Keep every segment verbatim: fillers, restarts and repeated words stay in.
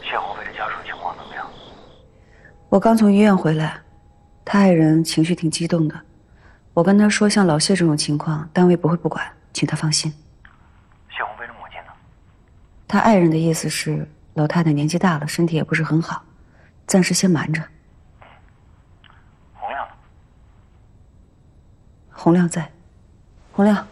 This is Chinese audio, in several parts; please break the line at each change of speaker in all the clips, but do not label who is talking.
谢鸿飞的家属情况怎么样？
我刚从医院回来，他爱人情绪挺激动的。我跟他说，像老谢这种情况，单位不会不管，请他放心。
谢鸿飞的母亲呢？
他爱人的意思是，老太太年纪大了，身体也不是很好，暂时先瞒着。
洪亮呢？
洪亮在。洪亮。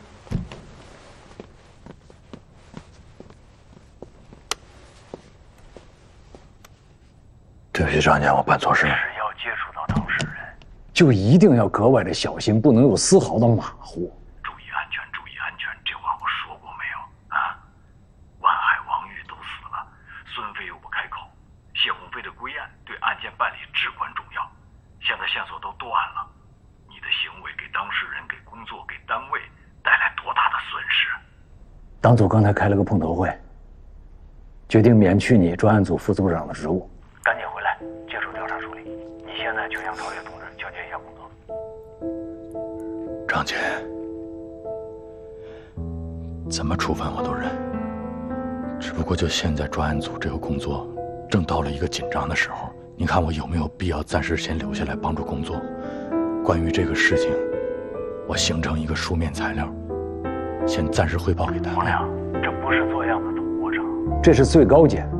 对不起，张姐，我办错事了。
只要接触到当事人，
就一定要格外的小心，不能有丝毫的马虎。
注意安全，注意安全，这话我说过没有啊？万海、王玉都死了，孙飞又不开口，谢鸿飞的归案对案件办理至关重要。现在线索都断了，你的行为给当事人、给工作、给单位带来多大的损失？
党组刚才开了个碰头会，决定免去你专案组副组长的职务。
赶紧回来接手调查处理。你现在就向超越同志交接一下工作。
张姐，怎么处分我都认，只不过就现在专案组这个工作正到了一个紧张的时候，你看我有没有必要暂时先留下来帮助工作？关于这个事情，我形成一个书面材料，先暂时汇报给单位。
洪亮，这不是做样子走过程，
这是最高检